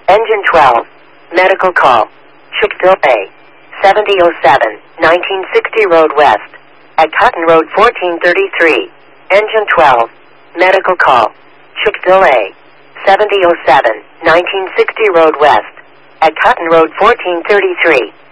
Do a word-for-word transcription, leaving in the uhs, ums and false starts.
Engine twelve. Medical call. Chick-fil-A. seventy oh seven, nineteen sixty Road West. At Cotton Road fourteen thirty-three. Engine twelve. Medical call. Chick-fil-A. seventy oh seven, nineteen sixty Road West. At Cotton Road fourteen thirty-three.